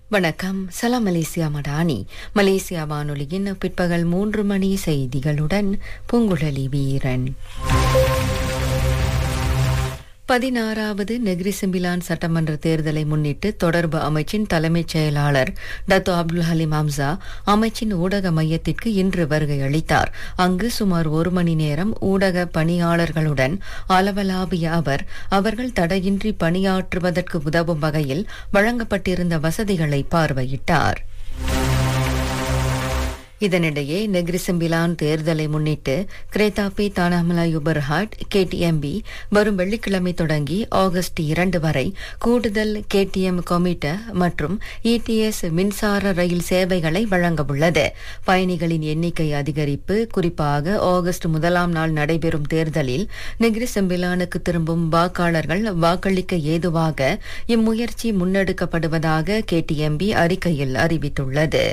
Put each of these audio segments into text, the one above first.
வணக்கம். சலாம் Malaysia Madani. Malaysia வானொலியின் பிற்பகல் 3 மணி செய்திகளுடன் பூங்குழலி வீரன். 16வது நெகிரி சிம்பிலான் சட்டமன்ற தேர்தலை முன்னிட்டு தொடர்பு அமைச்சின் தலைமைச் செயலாளர் டத்தோ அப்துல் ஹலீம் ஹம்சா அமைச்சின் ஊடக மையத்திற்கு இன்று வருகை அளித்தார். அங்கு சுமார் 1 மணி நேரம் ஊடக பணியாளர்களுடன் அளவலாவிய அவர்கள் தடையின்றி பணியாற்றுவதற்கு உதவும் வகையில் வழங்கப்பட்டிருந்த வசதிகளை பார்வையிட்டார். இதனிடையே நெகிரி சிம்பிலான் தேர்தலை முன்னிட்டு கிரேதாபி தானாமலாயு பர்ஹாட் KTMB வரும் வெள்ளிக்கிழமை தொடங்கி ஆகஸ்ட் 2 வரை கூடுதல் KTM கொமிட்ட மற்றும் ETS மின்சார ரயில் சேவைகளை வழங்கவுள்ளது. பயணிகளின் எண்ணிக்கை அதிகரிப்பு, குறிப்பாக ஆகஸ்ட் 1ஆம் நாள் நடைபெறும் தேர்தலில் நெகிரி சிம்பிலானுக்கு திரும்பும் வாக்காளர்கள் வாக்களிக்க ஏதுவாக இம்முயற்சி முன்னெடுக்கப்படுவதாக KTMB அறிக்கையில் அறிவித்துள்ளது.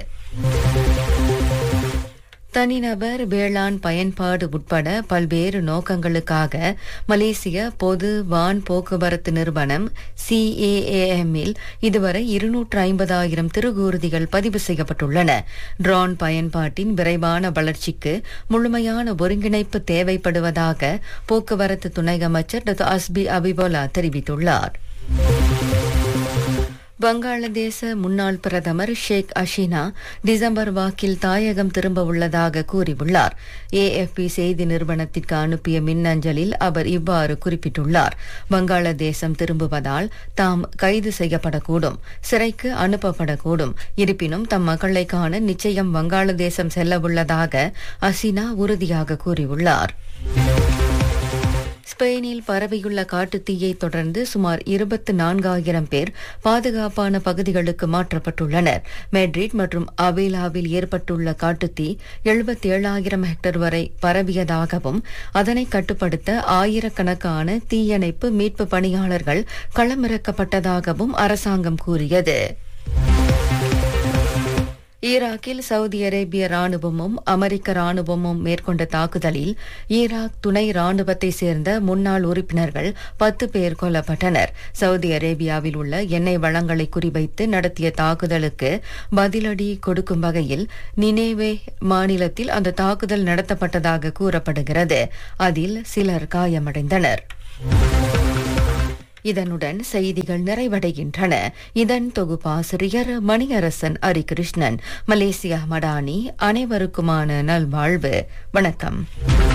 தனிநபர் வேளாண் பயன்பாடு உட்பட பல்வேறு நோக்கங்களுக்காக மலேசிய பொது வான் போக்குவரத்து நிறுவனம் CAAM-இல் இதுவரை 250,000 திருகூர்திகள் பதிவு செய்யப்பட்டுள்ளன. ட்ரோன் பயன்பாட்டின் விரைவான வளர்ச்சிக்கு முழுமையான ஒருங்கிணைப்பு தேவைப்படுவதாக போக்குவரத்து துணை அமைச்சர் டாக்டர் அஸ்பி அபிபோலா தெரிவித்துள்ளார். வங்காளதேச முன்னாள் பிரதமர் ஷேக் ஹசீனா டிசம்பர் வாக்கில் தாயகம் திரும்ப உள்ளதாக கூறியுள்ளார். AFP செய்தி நிறுவனத்திற்கு அனுப்பிய மின்னஞ்சலில் அவர் இவ்வாறு குறிப்பிட்டுள்ளார். வங்காளதேசம் திரும்புவதால் தாம் கைது செய்யப்படக்கூடும், சிறைக்கு அனுப்பப்படக்கூடும். இருப்பினும் தம் மக்களை காண நிச்சயம் வங்காளதேசம் செல்லவுள்ளதாக ஹசீனா உறுதியாக கூறியுள்ளார். ஸ்பெயினில் பரவியுள்ள காட்டுத்தீயை தொடர்ந்து சுமார் 24,000 பேர் பாதுகாப்பான பகுதிகளுக்கு மாற்றப்பட்டுள்ளனர். மெட்ரிட் மற்றும் அவேலாவில் ஏற்பட்டுள்ள காட்டுத்தீ 77,000 ஹெக்டேர் வரை பரவியதாகவும் அதனை கட்டுப்படுத்த ஆயிரக்கணக்கான தீயணைப்பு மீட்பு பணியாளர்கள் களமிறக்கப்பட்டதாகவும் அரசாங்கம் கூறியது. ஈராக்கில் சவுதி அரேபிய ராணுவமும் அமெரிக்க ராணுவமும் மேற்கொண்ட தாக்குதலில் ஈராக் துணை ராணுவத்தை சேர்ந்த முன்னாள் உறுப்பினர்கள் 10 பேர் கொல்லப்பட்டனர். சவுதி அரேபியாவில் உள்ள எண்ணெய் வளங்களை குறிவைத்து நடத்திய தாக்குதலுக்கு பதிலடி கொடுக்கும் வகையில் நினேவே மாநிலத்தில் அந்த தாக்குதல் நடத்தப்பட்டதாக கூறப்படுகிறது. அதில் சிலர் காயமடைந்தனர். இதனுடன் செய்திகள் நிறைவடைகின்றன. இதன் தொகுப்பாசிரியர் மணியரசன் அரிகிருஷ்ணன். மலேசியா மடானி. அனைவருக்குமான நல்வாழ்வு. வணக்கம்.